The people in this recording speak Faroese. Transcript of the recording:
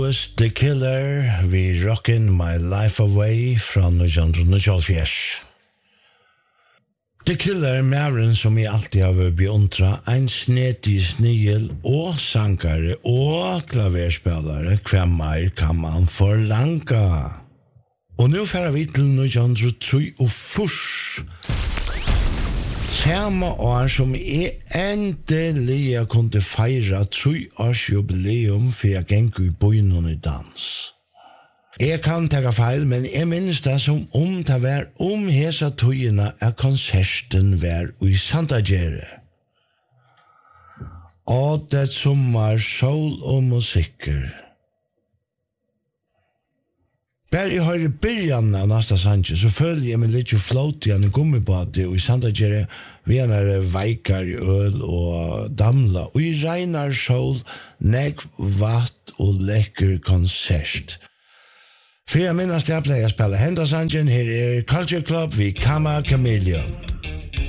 was The Killer, vi Rockin' My Life Away fra 1924. The Killer, mæren som jeg alltid har beundra, en snedig snigel og sankare og klaverspillere, hver mer kan man forlanga. Og nu færer vi til 1923. Samme år som jeg endelig kunne feire 3-års jubileum for jeg gikk i byen i dans. Jeg kan ta feil, men jeg minns det som om det var hesa tøyene at konserten var i Santagere. Og det som var sol og musikker. Bare jeg hører byrjan av Nasta Sanchez, så føler jeg meg litt flott igjen i gummibade, og i Santagere vi er veikar i øl og damla, og i regnar sol, nekv, vatt og lekker konsert. For jeg minnes det jeg pleier å spille Henda Sanchen, her Culture Club, vi Kama Chameleon.